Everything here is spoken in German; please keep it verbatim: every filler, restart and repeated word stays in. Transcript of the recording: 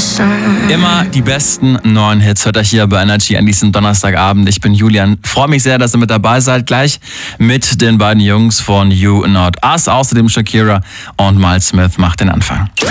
Immer die besten neuen Hits hört ihr hier bei Energy an diesem Donnerstagabend. Ich bin Julian. Freue mich sehr, dass ihr mit dabei seid. Gleich mit den beiden Jungs von You Not Us. Außerdem Shakira und Miles Smith macht den Anfang.